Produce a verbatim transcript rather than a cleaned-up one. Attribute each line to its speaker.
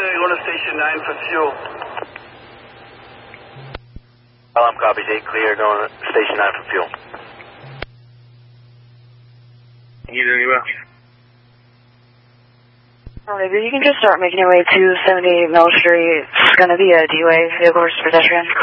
Speaker 1: going to Station nine for fuel.
Speaker 2: Alarm copies, eight clear, going to Station nine for fuel.
Speaker 3: You doing well?
Speaker 4: Alright, you can just start making your way to seventy-eight Mill Street. It's going to be a D-Way, vehicle versus pedestrian.